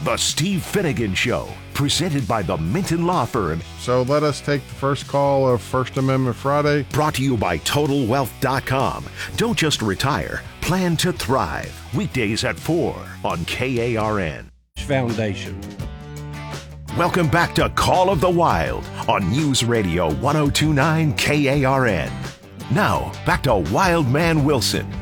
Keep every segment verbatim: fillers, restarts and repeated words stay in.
The Steve Finnegan Show, presented by the Minton Law Firm. So let us take the first call of First Amendment Friday. Brought to you by Total Wealth dot com. Don't just retire, plan to thrive. Weekdays at four on K A R N. Foundation. Welcome back to Call of the Wild on News Radio one oh two point nine K A R N. Now, back to Wildman Wilson.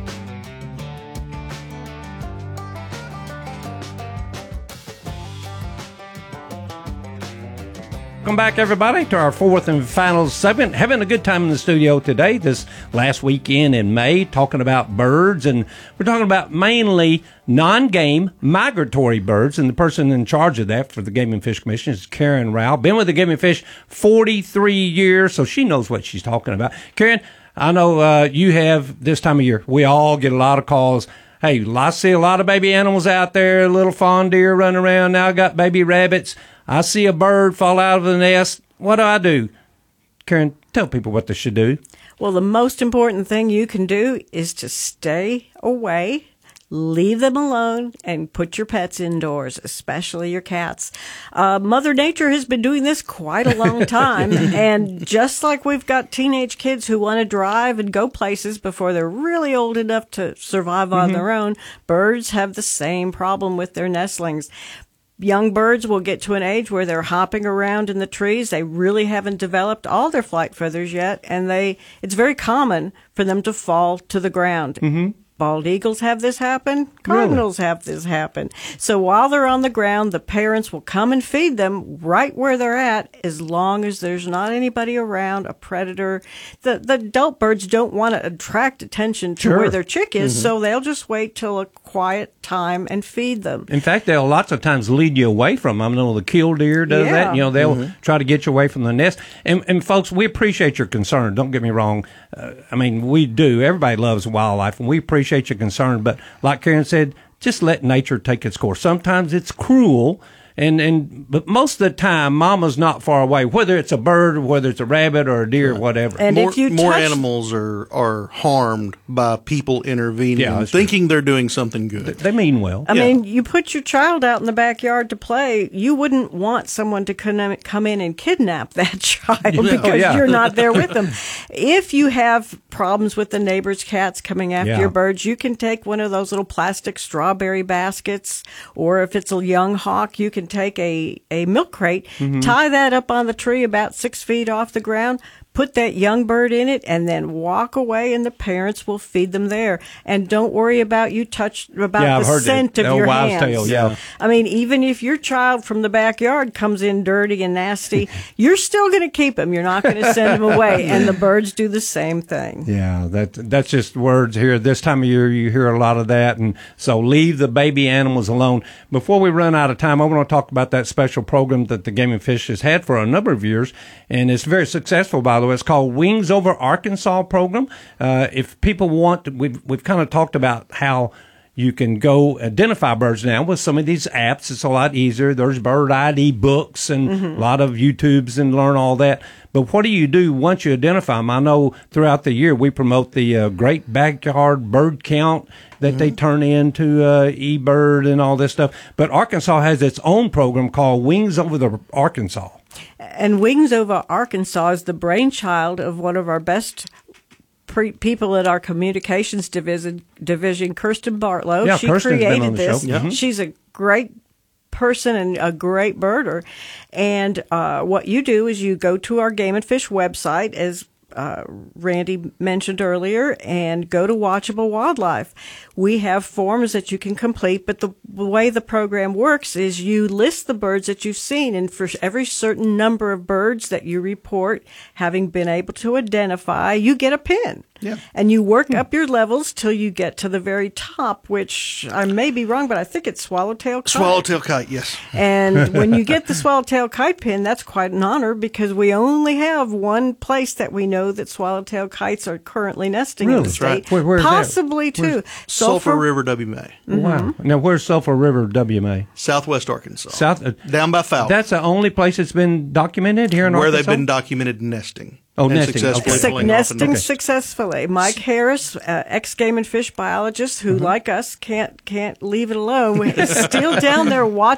Welcome back, everybody, to our fourth and final segment. Having a good time in the studio today, this last weekend in May, talking about birds, and we're talking about mainly non-game migratory birds, and the person in charge of that for the Game and Fish Commission is Karen Rao. Been with the Game and Fish forty-three years, so she knows what she's talking about. Karen, I know uh, you have this time of year. We all get a lot of calls. Hey, I see a lot of baby animals out there, little fawn deer running around. Now I got baby rabbits. I see a bird fall out of the nest. What do I do? Karen, tell people what they should do. Well, the most important thing you can do is to stay away, leave them alone, and put your pets indoors, especially your cats. Uh, Mother Nature has been doing this quite a long time, and just like we've got teenage kids who want to drive and go places before they're really old enough to survive on mm-hmm. their own, birds have the same problem with their nestlings. Young birds will get to an age where they're hopping around in the trees. They really haven't developed all their flight feathers yet, and they it's very common for them to fall to the ground. Mm-hmm. Bald eagles have this happen. Cardinals really? have this happen. So while they're on the ground, the parents will come and feed them right where they're at, as long as there's not anybody around, a predator. The the adult birds don't want to attract attention to sure. where their chick is, mm-hmm. so they'll just wait till a quiet time and feed them. In fact, they'll lots of times lead you away from them. I know the killdeer does yeah. that. You know, they'll mm-hmm. try to get you away from the nest. And, and folks, we appreciate your concern. Don't get me wrong. Uh, I mean, we do. Everybody loves wildlife, and we appreciate your concern. But like Karen said, just let nature take its course. Sometimes it's cruel. And, and but most of the time, mama's not far away, whether it's a bird, or whether it's a rabbit or a deer, or whatever. And more, if you more animals are, are harmed by people intervening, yeah, thinking true. they're doing something good. They mean well. I yeah. mean, you put your child out in the backyard to play, you wouldn't want someone to come in and kidnap that child yeah. because oh, yeah. you're not there with them. If you have problems with the neighbor's cats coming after yeah. your birds, you can take one of those little plastic strawberry baskets, or if it's a young hawk, you can take a, a milk crate, mm-hmm. tie that up on the tree about six feet off the ground, put that young bird in it, and then walk away, and the parents will feed them there. And don't worry about you touch about yeah, the scent it. of no, your wives hands. Tale, yeah. I mean, even if your child from the backyard comes in dirty and nasty, you're still going to keep them. You're not going to send them away. And the birds do the same thing. Yeah, that that's just words here. This time of year, you hear a lot of that. And so leave the baby animals alone. Before we run out of time, I want to talk about that special program that the Game and Fish has had for a number of years. And it's very successful, by the way. It's called Wings Over Arkansas program. Uh, if people want, to, we've we've kind of talked about how you can go identify birds now with some of these apps. It's a lot easier. There's bird I D books and mm-hmm. a lot of YouTubes and learn all that. But what do you do once you identify them? I know throughout the year we promote the uh, Great Backyard Bird Count that mm-hmm. they turn into uh, eBird and all this stuff. But Arkansas has its own program called Wings Over the Arkansas. And Wings Over Arkansas is the brainchild of one of our best pre- people at our communications division, division Kirsten Bartlow. Yeah, she Kirsten's created been on the this. show. Mm-hmm. She's a great person and a great birder. And uh, what you do is you go to our Game and Fish website, as uh, Randy mentioned earlier, and go to Watchable Wildlife. We have forms that you can complete, but the way the program works is you list the birds that you've seen, and for every certain number of birds that you report having been able to identify, you get a pin. Yeah. And you work up your levels till you get to the very top, which I may be wrong, but I think it's swallowtail kite. Swallowtail kite, yes. And when you get the swallowtail kite pin, that's quite an honor, because we only have one place that we know that swallowtail kites are currently nesting really? in the That's state. Right. Where, where's Possibly, that? Where's two. Sulphur, Sulphur River W M A. Mm-hmm. Wow. Now, where's Sulphur River W M A? Southwest Arkansas. South, uh, Down by Fowler. That's the only place it's been documented here in Where Arkansas? they've been documented nesting. Oh, and nesting. Successfully Okay. pulling Nesting off and- successfully. Mike Harris, uh, ex-game and fish biologist, who, mm-hmm. like us, can't can't leave it alone, is still down there watching